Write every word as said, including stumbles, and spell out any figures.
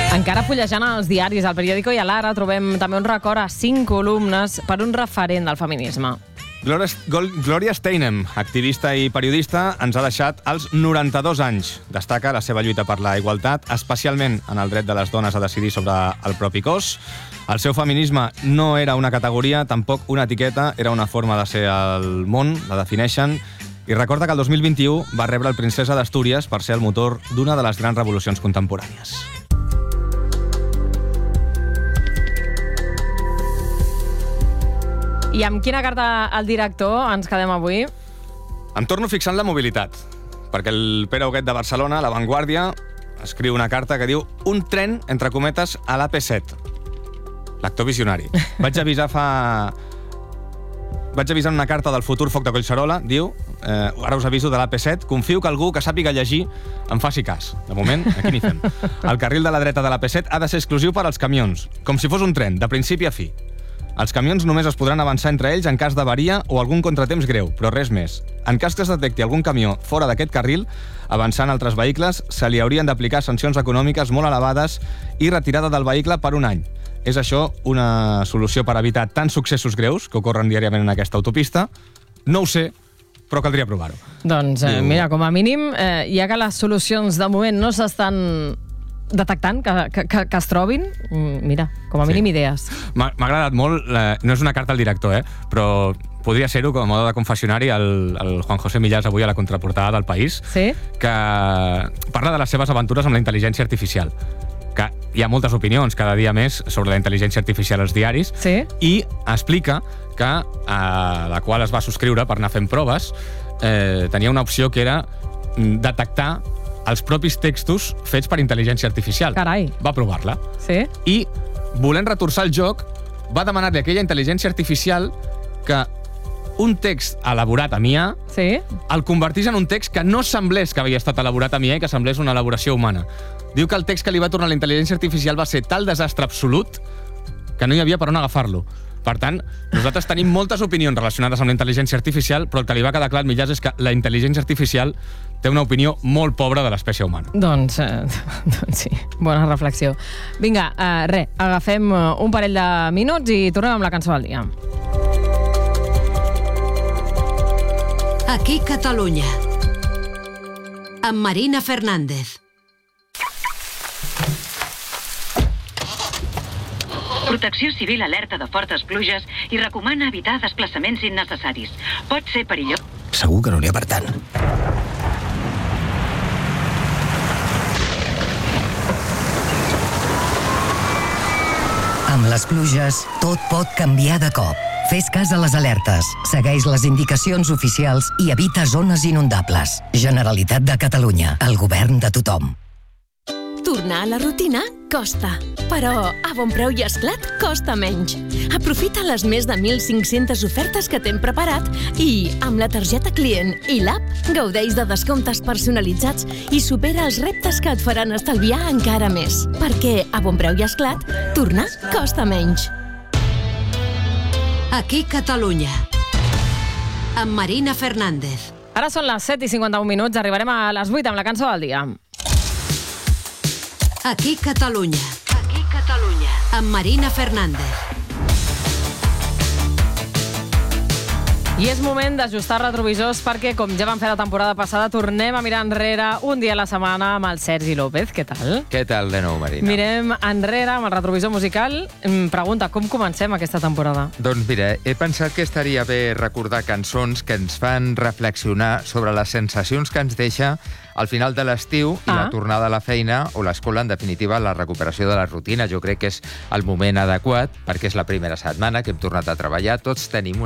Encara fullejant els diaris, al periòdico i a l'Ara, trobem també un record a cinc columnes per un referent del feminisme. Gloria Steinem, activista i periodista, ens ha deixat als noranta-dos anys. Destaca la seva lluita per la igualtat, especialment en el dret de les dones a decidir sobre el propi cos. El seu feminisme no era una categoria, tampoc una etiqueta, era una forma de ser al món, la defineixen, i recorda que el dos mil vint-i-u va rebre el Princesa d'Astúries per ser el motor d'una de les grans revolucions contemporànies. I amb quina carta al director ens quedem avui? Em torno fixant la mobilitat, perquè el Pere Huguet de Barcelona, a La Vanguardia, escriu una carta que diu un tren, entre cometes, a l'A P set. L'actor visionari. Vaig avisar fa... Vaig avisar en una carta del futur foc de Collserola, diu, eh, ara us aviso de l'A P set, confio que algú que sàpiga llegir em faci cas. De moment, aquí n'hi fem. El carril de la dreta de l'A P set ha de ser exclusiu per als camions, com si fos un tren, de principi a fi. Els camions només es podran avançar entre ells en cas d'avaria o algun contratemps greu, però res més. En cas que es detecti algun camió fora d'aquest carril, avançant altres vehicles, se li haurien d'aplicar sancions econòmiques molt elevades i retirada del vehicle per un any. És això una solució per evitar tants successos greus que ocorren diàriament en aquesta autopista? No ho sé, però caldria provar-ho. Doncs, eh, mira, com a mínim, eh, ja que les solucions de moment no s'estan detectant que, que, que es trobin, mira, com a mínim sí. Idees. M'ha agradat molt, eh, no és una carta al director, eh, però podria ser-ho com a mode de confessionari el, el Juan José Millás avui a la contraportada del País, sí? Que parla de les seves aventures amb la intel·ligència artificial. Que hi ha moltes opinions cada dia més sobre la intel·ligència artificial als diaris, sí? I explica que, a la qual es va subscriure per anar fent proves, eh, tenia una opció que era detectar els propis textos fets per intel·ligència artificial. Carai. Va provar-la. Sí? I, volent retorçar el joc, va demanar-li a aquella intel·ligència artificial que un text elaborat a M I A sí? el convertís en un text que no semblés que havia estat elaborat a M I A i que semblés una elaboració humana. Diu que el text que li va tornar la intel·ligència artificial va ser tal desastre absolut que no hi havia per on agafar-lo. Per tant, nosaltres tenim moltes opinions relacionades amb la intel·ligència artificial, però el que li va quedar clar al Millàs és que la intel·ligència artificial té una opinió molt pobra de l'espècie humana. Doncs, eh, doncs sí, bona reflexió. Vinga, eh, res, agafem un parell de minuts i tornem amb la cançó del dia. Aquí Catalunya, amb Marina Fernández. Protecció Civil alerta de fortes pluges i recomana evitar desplaçaments innecessaris. Pot ser perillós. Segur que no n'hi ha per tant. Amb les pluges, tot pot canviar de cop. Fes cas a les alertes, segueix les indicacions oficials i evita zones inundables. Generalitat de Catalunya, el govern de tothom. Tornar a la rutina costa, però a Bon Preu i Esclat costa menys. Aprofita les més de mil cinc-centes ofertes que t'hem preparat i, amb la targeta client i l'app, gaudeix de descomptes personalitzats i supera els reptes que et faran estalviar encara més. Perquè a Bon Preu i Esclat, tornar costa menys. Aquí Catalunya, amb Marina Fernández. Ara són les set i cinquanta-un minuts, arribarem a les vuit amb la cançó del dia. Aquí Catalunya. Aquí Catalunya. Amb Marina Fernández. I és moment d'ajustar retrovisors perquè, com ja vam fer la temporada passada, tornem a mirar enrere un dia a la setmana amb el Sergi López. Què tal? Què tal de nou, Marina? Mirem enrere amb el retrovisor musical. Em pregunta, com comencem aquesta temporada? Doncs mira, he pensat que estaria bé recordar cançons que ens fan reflexionar sobre les sensacions que ens deixa al final de l'estiu i ah. la tornada a la feina o l'escola, en definitiva, la recuperació de la rutina. Jo crec que és el moment adequat perquè és la primera setmana que hem tornat a treballar. Tots tenim